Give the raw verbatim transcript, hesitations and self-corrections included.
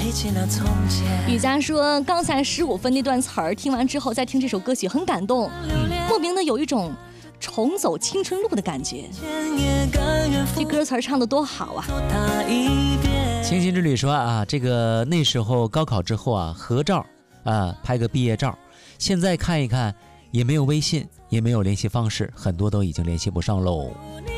雨佳说，刚才十五分那段词儿听完之后再听这首歌曲很感动，莫名的有一种重走青春路的感觉。这歌词儿唱得多好啊！ 清新之旅说啊，这个那时候高考之后啊，合照啊，拍个毕业照，现在看一看也没有微信，也没有联系方式，很多都已经联系不上喽。